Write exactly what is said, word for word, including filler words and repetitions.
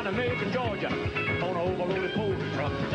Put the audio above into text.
down to Macon, Georgia, on an overloaded poultry truck.